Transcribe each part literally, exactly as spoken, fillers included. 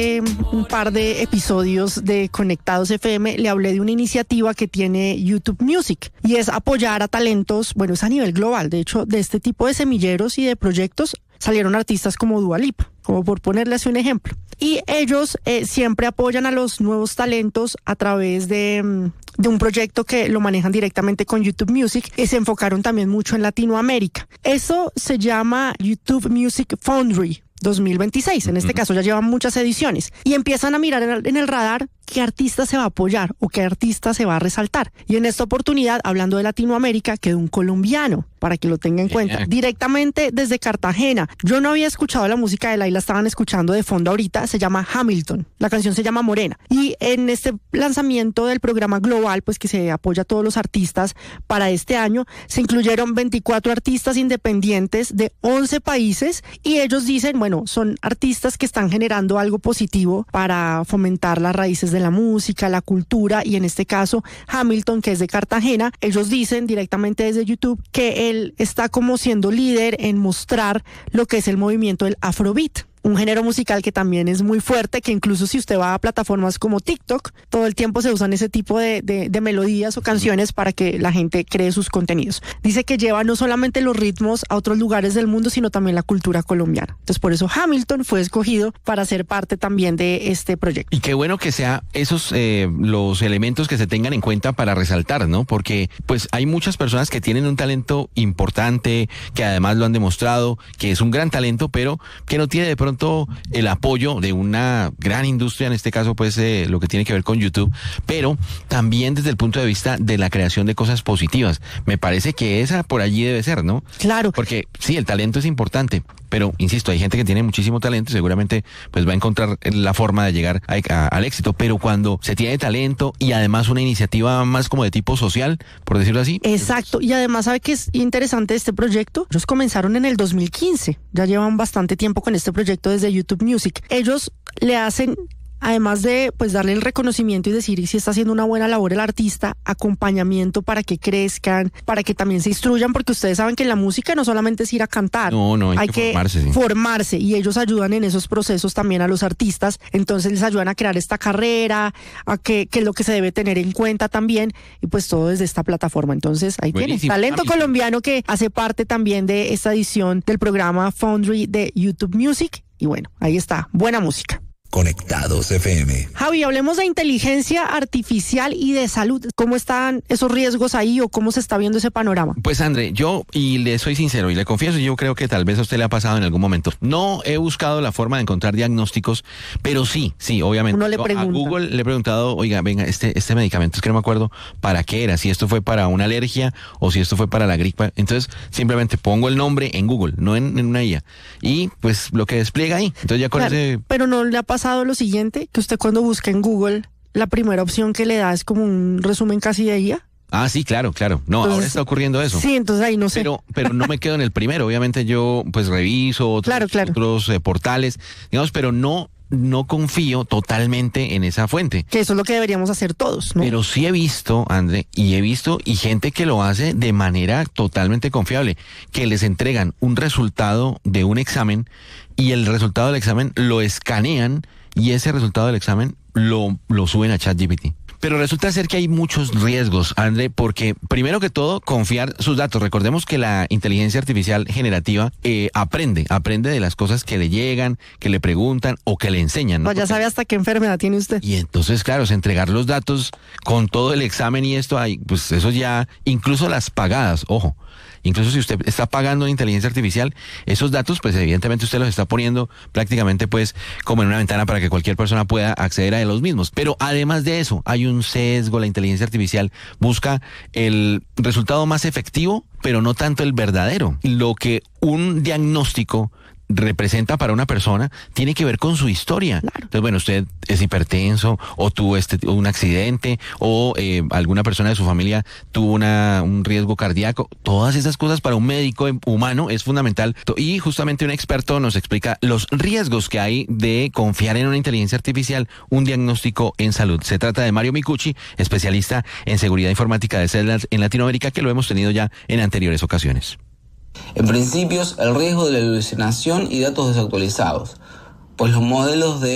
Eh, un par de episodios de Conectados F M le hablé de una iniciativa que tiene YouTube Music y es apoyar a talentos, bueno, es a nivel global. De hecho, de este tipo de semilleros y de proyectos salieron artistas como Dua Lipa, como por ponerles un ejemplo. Y ellos eh, siempre apoyan a los nuevos talentos a través de, de un proyecto que lo manejan directamente con YouTube Music y se enfocaron también mucho en Latinoamérica. Eso se llama YouTube Music Foundry dos mil veintiséis, en este caso ya llevan muchas ediciones, y empiezan a mirar en el, en el radar qué artista se va a apoyar o qué artista se va a resaltar. Y en esta oportunidad, hablando de Latinoamérica, quedó un colombiano, para que lo tenga en cuenta, yeah. directamente desde Cartagena. Yo no había escuchado la música de él, ahí la estaban escuchando de fondo ahorita, se llama Hamilton, la canción se llama Morena. Y en este lanzamiento del programa global, pues que se apoya a todos los artistas para este año, se incluyeron veinticuatro artistas independientes de once países y ellos dicen, bueno, son artistas que están generando algo positivo para fomentar las raíces de la música, la cultura, y en este caso Hamilton, que es de Cartagena, ellos dicen directamente desde YouTube que él está como siendo líder en mostrar lo que es el movimiento del Afrobeat, un género musical que también es muy fuerte, que incluso si usted va a plataformas como TikTok, todo el tiempo se usan ese tipo de, de, de melodías o canciones para que la gente cree sus contenidos. Dice que lleva no solamente los ritmos a otros lugares del mundo, sino también la cultura colombiana. Entonces por eso Hamilton fue escogido para ser parte también de este proyecto. Y qué bueno que sea esos eh, los elementos que se tengan en cuenta para resaltar, ¿no? Porque pues hay muchas personas que tienen un talento importante, que además lo han demostrado, que es un gran talento, pero que no tiene de pronto el apoyo de una gran industria, en este caso pues eh, lo que tiene que ver con YouTube, pero también desde el punto de vista de la creación de cosas positivas. Me parece que esa por allí debe ser, ¿no? Claro. Porque sí, el talento es importante, pero insisto, hay gente que tiene muchísimo talento y seguramente pues va a encontrar la forma de llegar a, a, al éxito, pero cuando se tiene talento y además una iniciativa más como de tipo social, por decirlo así. Exacto, y además ¿sabe qué es interesante de este proyecto? Ellos comenzaron en el dos mil quince, ya llevan bastante tiempo con este proyecto desde YouTube Music. Ellos le hacen, además de pues darle el reconocimiento y decir si está haciendo una buena labor el artista, acompañamiento para que crezcan, para que también se instruyan, porque ustedes saben que en la música no solamente es ir a cantar, no, no, hay, hay que, que formarse, sí. formarse, y ellos ayudan en esos procesos también a los artistas, entonces les ayudan a crear esta carrera, a que, que es lo que se debe tener en cuenta también, y pues todo desde esta plataforma. Entonces ahí tienen talento colombiano que hace parte también de esta edición del programa Foundry de YouTube Music, y bueno, ahí está, buena música. Conectados F M. Javi, hablemos de inteligencia artificial y de salud. ¿Cómo están esos riesgos ahí o cómo se está viendo ese panorama? Pues André, yo, y le soy sincero y le confieso, yo creo que tal vez a usted le ha pasado en algún momento. No he buscado la forma de encontrar diagnósticos, pero sí, sí, obviamente. Uno le Yo pregunta. a Google le he preguntado, oiga, venga, este, este medicamento, es que no me acuerdo para qué era, si esto fue para una alergia o si esto fue para la gripa. Entonces, simplemente pongo el nombre en Google, no en, en una I A. Y pues lo que despliega ahí. Entonces ya con Claro, ese... pero no le ha pasado lo siguiente, que usted cuando busca en Google, la primera opción que le da es como un resumen casi de I A. Ah, sí, claro, claro. No, Entonces, ahora está ocurriendo eso. Sí, entonces ahí no sé. Pero, pero no me quedo en el primero. Obviamente yo pues reviso otros, Claro, claro. otros eh, portales, digamos, pero no, no confío totalmente en esa fuente. Que eso es lo que deberíamos hacer todos, ¿no? Pero sí he visto, André, y he visto, y gente que lo hace de manera totalmente confiable, que les entregan un resultado de un examen y el resultado del examen lo escanean y ese resultado del examen lo, lo suben a ChatGPT. Pero resulta ser que hay muchos riesgos, André, porque primero que todo, confiar sus datos. Recordemos que la inteligencia artificial generativa eh, aprende, aprende de las cosas que le llegan, que le preguntan o que le enseñan, ¿no? Pues ya Porque... sabe hasta qué enfermedad tiene usted. Y entonces, claro, es entregar los datos con todo el examen y esto, hay, pues eso ya, incluso las pagadas, ojo. Incluso si usted está pagando una inteligencia artificial, esos datos, pues evidentemente usted los está poniendo prácticamente pues como en una ventana para que cualquier persona pueda acceder a los mismos. Pero además de eso, hay un sesgo, la inteligencia artificial busca el resultado más efectivo, pero no tanto el verdadero. Lo que un diagnóstico representa para una persona tiene que ver con su historia. Claro. Entonces, bueno, usted es hipertenso o tuvo este un accidente o eh, alguna persona de su familia tuvo una un riesgo cardíaco. Todas esas cosas para un médico humano es fundamental y justamente un experto nos explica los riesgos que hay de confiar en una inteligencia artificial, un diagnóstico en salud. Se trata de Mario Micucci, especialista en seguridad informática de células en Latinoamérica, que lo hemos tenido ya en anteriores ocasiones. En principio, el riesgo de la alucinación y datos desactualizados, pues los modelos de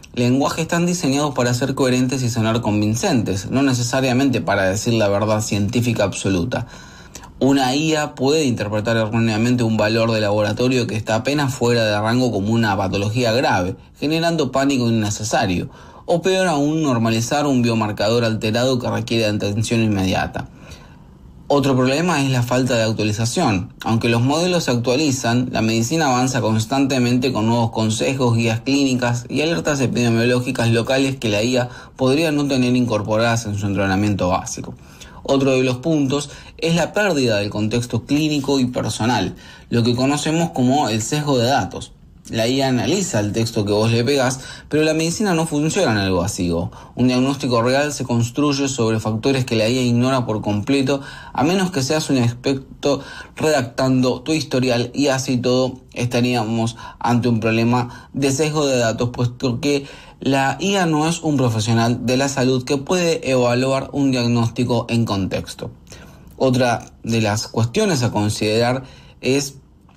lenguajes están diseñados para ser coherentes y sonar convincentes, no necesariamente para decir la verdad científica absoluta. Una I A puede interpretar erróneamente un valor de laboratorio que está apenas fuera de rango como una patología grave, generando pánico innecesario, o peor aún, normalizar un biomarcador alterado que requiere atención inmediata. Otro problema es la falta de actualización. Aunque los modelos se actualizan, la medicina avanza constantemente con nuevos consejos, guías clínicas y alertas epidemiológicas locales que la I A podría no tener incorporadas en su entrenamiento básico. Otro de los puntos es la pérdida del contexto clínico y personal, lo que conocemos como el sesgo de datos. La I A analiza el texto que vos le pegás, pero la medicina no funciona en el vacío. Un diagnóstico real se construye sobre factores que la I A ignora por completo, a menos que seas un experto redactando tu historial, y así todo estaríamos ante un problema de sesgo de datos, puesto que la I A no es un profesional de la salud que puede evaluar un diagnóstico en contexto. Otra de las cuestiones a considerar es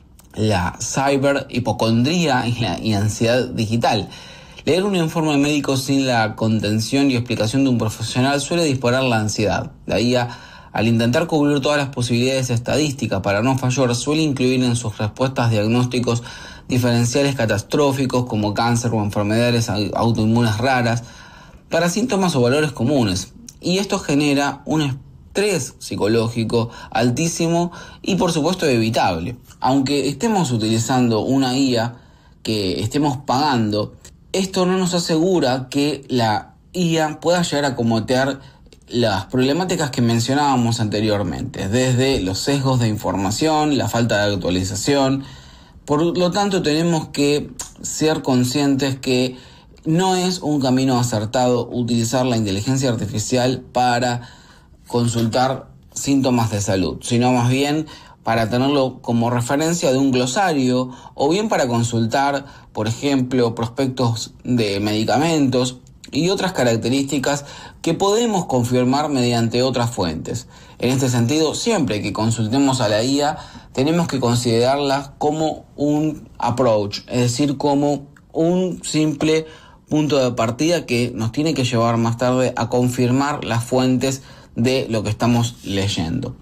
la ciberhipocondría y la y ansiedad digital. Leer un informe médico sin la contención y explicación de un profesional suele disparar la ansiedad. La I A, al intentar cubrir todas las posibilidades estadísticas para no fallar, suele incluir en sus respuestas diagnósticos diferenciales catastróficos como cáncer o enfermedades autoinmunes raras para síntomas o valores comunes. Y esto genera un estrés psicológico altísimo y por supuesto evitable. Aunque estemos utilizando una I A que estemos pagando, esto no nos asegura que la I A pueda llegar a cometer las problemáticas que mencionábamos anteriormente, desde los sesgos de información, la falta de actualización. Por lo tanto, tenemos que ser conscientes que no es un camino acertado utilizar la inteligencia artificial para consultar síntomas de salud, sino más bien para tenerlo como referencia de un glosario o bien para consultar, por ejemplo, prospectos de medicamentos y otras características que podemos confirmar mediante otras fuentes. En este sentido, siempre que consultemos a la I A, tenemos que considerarla como un approach, es decir, como un simple punto de partida que nos tiene que llevar más tarde a confirmar las fuentes de lo que estamos leyendo.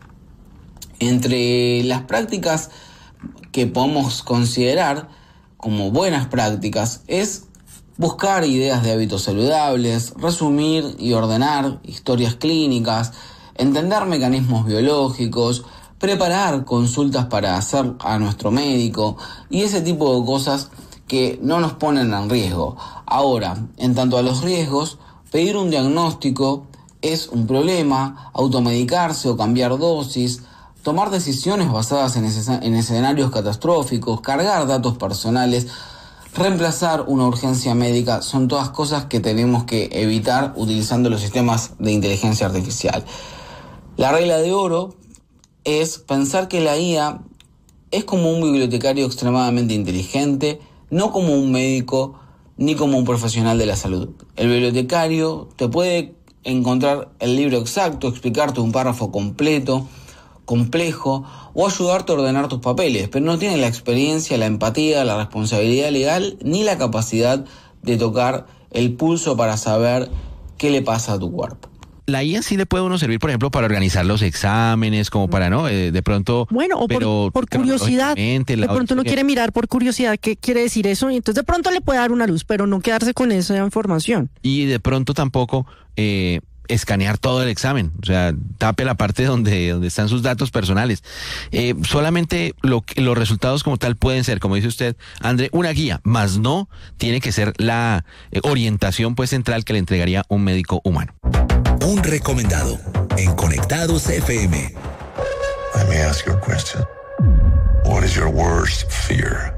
Entre las prácticas que podemos considerar como buenas prácticas es buscar ideas de hábitos saludables, resumir y ordenar historias clínicas, entender mecanismos biológicos, preparar consultas para hacer a nuestro médico y ese tipo de cosas que no nos ponen en riesgo. Ahora, en tanto a los riesgos, pedir un diagnóstico es un problema, automedicarse o cambiar dosis, tomar decisiones basadas en, ese, en escenarios catastróficos, cargar datos personales, reemplazar una urgencia médica, son todas cosas que tenemos que evitar utilizando los sistemas de inteligencia artificial. La regla de oro es pensar que la I A es como un bibliotecario extremadamente inteligente, no como un médico ni como un profesional de la salud. El bibliotecario te puede encontrar el libro exacto, explicarte un párrafo completo, complejo, o ayudarte a ordenar tus papeles, pero no tiene la experiencia, la empatía, la responsabilidad legal, ni la capacidad de tocar el pulso para saber qué le pasa a tu cuerpo. La I A sí le puede uno servir, por ejemplo, para organizar los exámenes, como para, ¿no? Eh, de pronto... Bueno, o pero, por, por curiosidad. De pronto uno quiere mirar por curiosidad qué quiere decir eso, y entonces de pronto le puede dar una luz, pero no quedarse con esa información. Y de pronto tampoco eh, escanear todo el examen, o sea, tape la parte donde, donde están sus datos personales. Eh, solamente lo, los resultados como tal pueden ser, como dice usted, André, una guía, más no tiene que ser la eh, orientación pues central que le entregaría un médico humano. Un recomendado en Conectados F M. Let me ask you a question. What is your worst fear?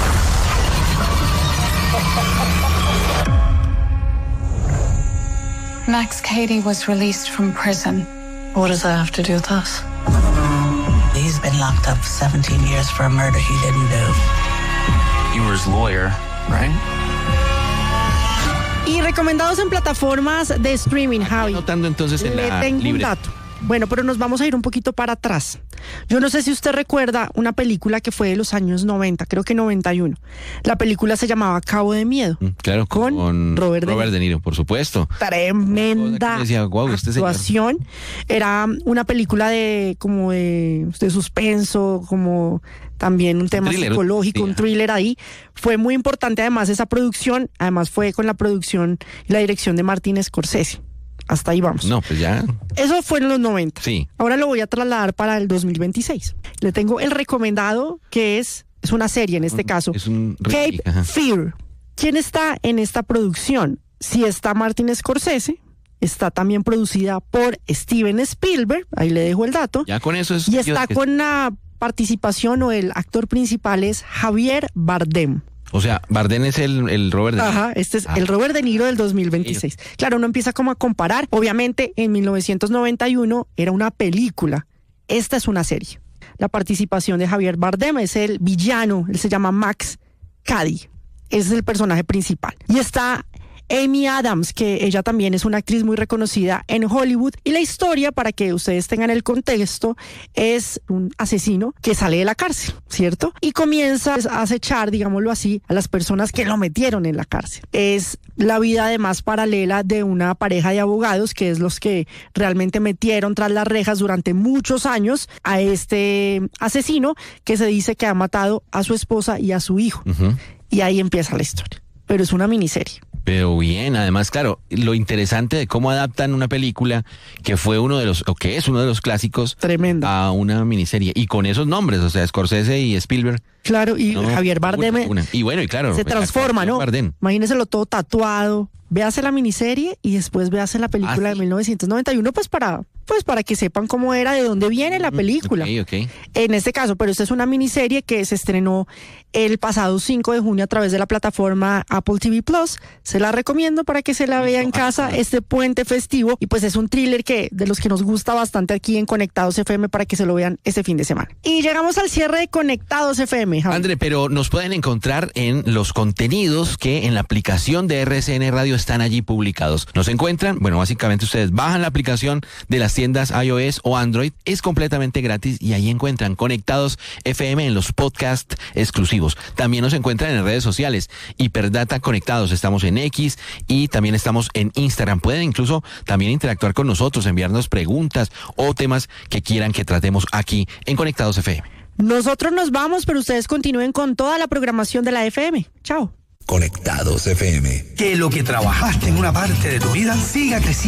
Max Cady was released from prison. What does that have to do with us? He's been locked up seventeen years for a murder he didn't do. You were his lawyer, right? Y recomendados en plataformas de streaming, Javi. Notando entonces en Le la tengo libre. un dato. Bueno, pero nos vamos a ir un poquito para atrás. Yo no sé si usted recuerda una película que fue de los años noventa, creo que noventa y uno. La película se llamaba Cabo de Miedo. Mm, claro, con, con Robert, Robert De Niro. De Niro, por supuesto. Tremenda decía, wow, este actuación. señor. Era una película de como de, de suspenso, como también un tema thriller, psicológico, sí, un thriller ahí. Fue muy importante además esa producción. Además fue con la producción y la dirección de Martin Scorsese. Hasta ahí vamos. No, pues ya. Eso fue en los noventa. Sí. Ahora lo voy a trasladar para el dos mil veintiséis. Le tengo el recomendado, que es, es una serie en este caso. Es un Cape Ajá. Fear. ¿Quién está en esta producción? Sí está Martin Scorsese, está también producida por Steven Spielberg, ahí le dejo el dato. Ya con eso es. Y está yo- con la participación, o el actor principal es Javier Bardem. O sea, Bardem es el, el Robert De Niro. Ajá, este es Ah. el Robert De Niro del dos mil veintiséis. Claro, uno empieza como a comparar. Obviamente, en mil novecientos noventa y uno era una película. Esta es una serie. La participación de Javier Bardem es el villano, él se llama Max Cady. Ese es el personaje principal. Y está Amy Adams, que ella también es una actriz muy reconocida en Hollywood. Y la historia, para que ustedes tengan el contexto, es un asesino que sale de la cárcel, ¿cierto? Y comienza a acechar, digámoslo así, a las personas que lo metieron en la cárcel. Es la vida además paralela de una pareja de abogados, que es los que realmente metieron tras las rejas durante muchos años a este asesino que se dice que ha matado a su esposa y a su hijo. Ujú. Y ahí empieza la historia. Pero es una miniserie. Pero bien, además, claro, lo interesante de cómo adaptan una película que fue uno de los, o que es uno de los clásicos, Tremenda. a una miniserie. Y con esos nombres, o sea, Scorsese y Spielberg. Claro, y No, Javier Bardem una, una. Y bueno, y claro. se pues, transforma, actuación ¿no? Bardem. Imagíneselo todo tatuado. Véase la miniserie y después véase la película Ah, de ¿sí? mil novecientos noventa y uno, pues para, pues para que sepan cómo era, de dónde viene la película. Ok, ok. En este caso, pero esta es una miniserie que se estrenó el pasado cinco de junio a través de la plataforma Apple T V Plus. Se la recomiendo para que se la vea en casa este puente festivo. Y pues es un thriller que de los que nos gusta bastante aquí en Conectados F M, para que se lo vean este fin de semana. Y llegamos al cierre de Conectados F M, Javi. André, pero nos pueden encontrar en los contenidos que en la aplicación de R C N Radio están allí publicados. Nos encuentran, bueno, básicamente ustedes bajan la aplicación de las tiendas iOS o Android, es completamente gratis y ahí encuentran Conectados F M en los podcasts exclusivos. También nos encuentran en redes sociales, Hiperdata Conectados, estamos en X y también estamos en Instagram. Pueden incluso también interactuar con nosotros, enviarnos preguntas o temas que quieran que tratemos aquí en Conectados F M. Nosotros nos vamos, pero ustedes continúen con toda la programación de la F M. Chao. Conectados F M. Que lo que trabajaste en una parte de tu vida siga creciendo.